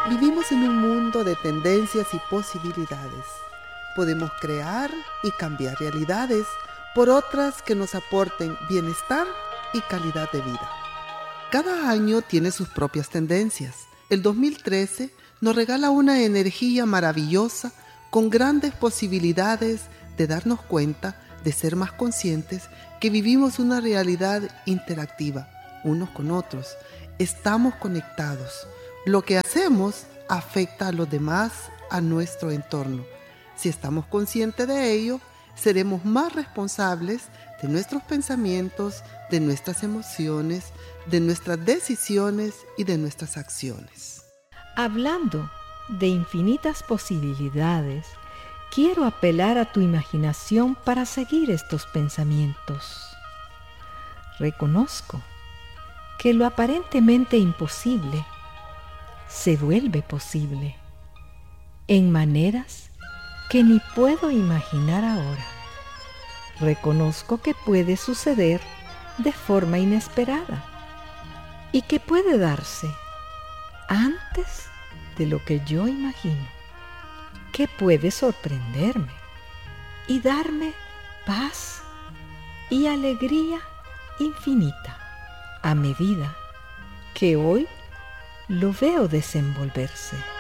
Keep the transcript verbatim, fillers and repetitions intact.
Vivimos en un mundo de tendencias y posibilidades. Podemos crear y cambiar realidades por otras que nos aporten bienestar y calidad de vida. Cada año tiene sus propias tendencias. El dos mil trece nos regala una energía maravillosa con grandes posibilidades de darnos cuenta, de ser más conscientes que vivimos una realidad interactiva, unos con otros. Estamos conectados. Lo que hacemos afecta a los demás, a nuestro entorno. Si estamos conscientes de ello, seremos más responsables de nuestros pensamientos, de nuestras emociones, de nuestras decisiones y de nuestras acciones. Hablando de infinitas posibilidades, quiero apelar a tu imaginación para seguir estos pensamientos. Reconozco que lo aparentemente imposible se vuelve posible en maneras que ni puedo imaginar ahora. Reconozco que puede suceder de forma inesperada y que puede darse antes de lo que yo imagino, que puede sorprenderme y darme paz y alegría infinita a medida que hoy lo veo desenvolverse.